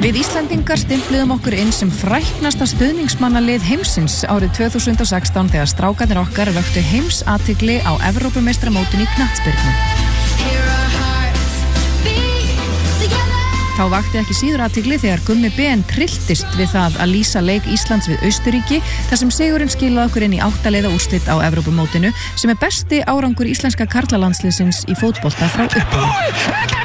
Við Íslendingar stimpluðum okkur inn sem fræknasta stuðningsmannalið heimsins árið 2016 þegar strákarnir okkar vöktu heimsathygli á Evrópumeistaramótinu í knattspyrnu. Þá vakti ekki síður athygli þegar Gummi Ben trylltist við það að lýsa leik Íslands við Austurríki þar sem sigurinn skilaði okkur inn í 8 liða úrslit á Evrópumótinu sem besti árangur íslenska karlalandsliðsins í fótbolta frá upphafi.